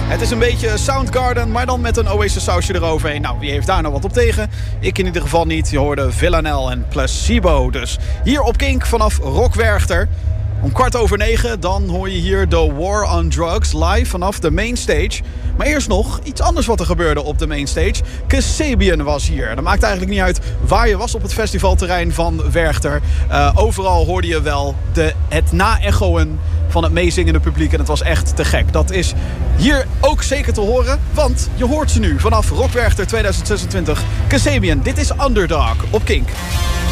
Het is een beetje Soundgarden, maar dan met een Oasis sausje eroverheen. Nou, wie heeft daar nou wat op tegen? Ik in ieder geval niet. Je hoorde Villanelle en Placebo. Dus hier op Kink vanaf Rock Werchter. Om 9:15, dan hoor je hier The War on Drugs live vanaf de mainstage. Maar eerst nog iets anders wat er gebeurde op de mainstage. Kasabian was hier. Dat maakt eigenlijk niet uit waar je was op het festivalterrein van Werchter. Overal hoorde je wel het na-echoen van het meezingende publiek. En het was echt te gek. Dat is hier ook zeker te horen. Want je hoort ze nu vanaf Rock Werchter 2026. Kasabian, dit is Underdog op Kink.